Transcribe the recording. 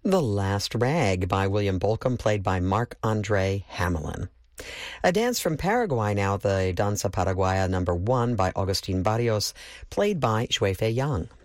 The Last Rag by William Bolcom, played by Marc-Andre Hamelin. A dance from Paraguay now, the Danza Paraguaya No. 1 by Agustin Barrios, played by Xuefei Yang.